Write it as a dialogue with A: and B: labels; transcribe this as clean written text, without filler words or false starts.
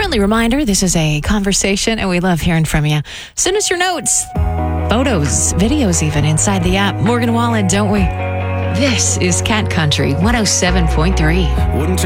A: Friendly reminder, this is a conversation and we love hearing from you. Send us your notes, photos, videos even inside the app. Morgan Wallen, don't we? This is Cat Country 107.3.
B: Wouldn't